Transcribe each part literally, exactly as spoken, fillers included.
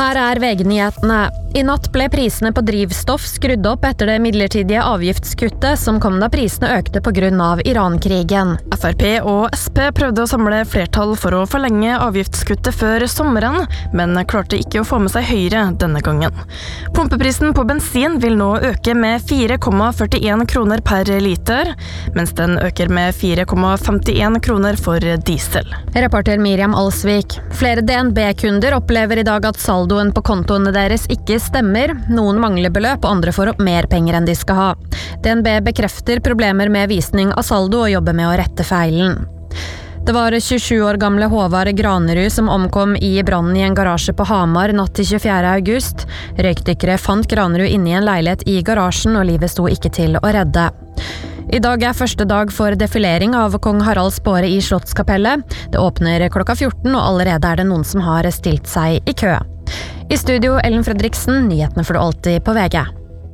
Her er V G-nyhetene. I natt ble prisene på drivstoff skrudd opp etter det midlertidige avgiftskuttet som kom da prisene økte på grunn av Iran-krigen. F R P og S P prøvde å samle flertall for å forlenge avgiftskuttet før sommeren, men klarte ikke å få med seg Høyre denne gangen. Pumpeprisen på bensin vil nå øke med fire komma førtien kroner per liter, mens den øker med fire komma femtien kroner for diesel. Reporter Miriam Alsvik. Flere D N B-kunder opplever i dag at saldoen på kontoene deres ikke stemmer. Noen mangler beløp, og andre får opp mer penger enn de skal ha. D N B bekrefter problemer med visning av saldo og jobber med å rette feilen. Det var tjuesju år gamle Håvard Granerud som omkom i brannen i en garasje på Hamar natt til tjuefjerde august. Røykdykkere fant Granerud inne i en leilighet i garasjen, og livet sto ikke til å redde. I dag er første dag for defilering av kong Haralds båre i Slottskapellet. Det åpner klokka fjorten, og allerede er det noen som har stilt seg i kø. I studio Ellen Fredriksen, nyhetene får du alltid på V G.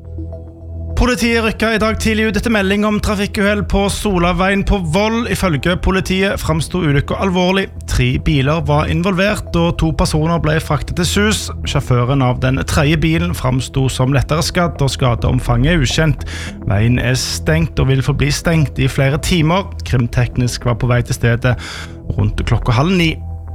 Politiet rykket i dag tidlig ut etter melding om trafikkuhell på Solaveien på Voll. Ifølge politiet fremstod ulykken alvorlig. Tre biler var involvert, og to personer ble fraktet til S U S. Sjåføren av den tredje bilen fremstod som lettere skadd, og skadeomfanget er ukjent. Veien er stengt og vil forbli stengt i flere timer. Krimteknisk var på vei til stedet rundt klokka halv ni.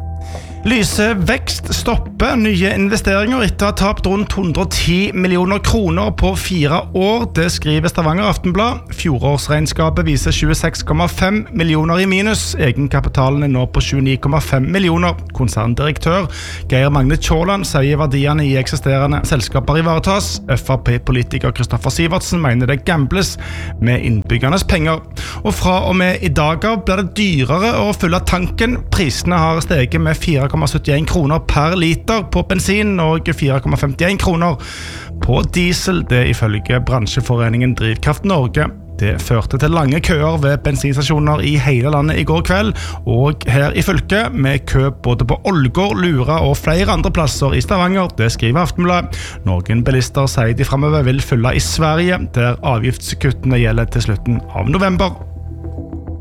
Lyse vekst stopper nye investeringer etter å ha tapt rundt hundre og ti millioner kroner på fire år. Det skriver Stavanger Aftenblad. Fjorårsregnskapet viser tjueseks komma fem millioner i minus. Egenkapitalen er nå på tjueni komma fem millioner. Konserndirektør Geir Magne Tjåland sier verdiene i eksisterende selskaper ivaretas. F R P-politiker Kristoffer Sivertsen mener det gambles med innbyggernes penger. Og fra og med i dag av blir det dyrere å fylle tanken. Prisene har steget med fire komma syttien kroner per liter på bensin og fire komma femtien kroner på diesel, det ifølge bransjeforeningen Drivkraft Norge. Det førte til lange køer ved bensinstasjoner i hele landet i går kveld, og her i fylket med kø både på Ålgård, Lura og flere andre plasser i Stavanger, det skriver Aftenblad. Noen bilister sier de fremover vil fylle i Sverige, der avgiftskuttene gjelder til slutten av november.